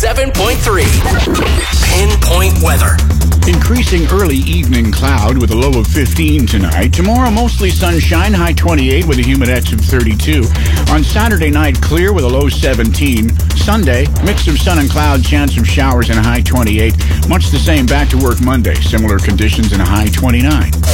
107.3. Pinpoint weather. Increasing early evening cloud with a low of 15 tonight. Tomorrow, mostly sunshine, high 28 with a humidex of 32. On Saturday night, clear with a low 17. Sunday, mix of sun and cloud, chance of showers and a high 28. Much the same back to work Monday. Similar conditions and a high 29.